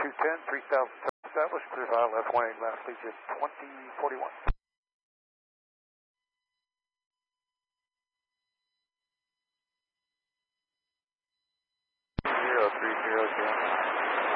210, 3000 established, clear file left 18 left, lead 2041.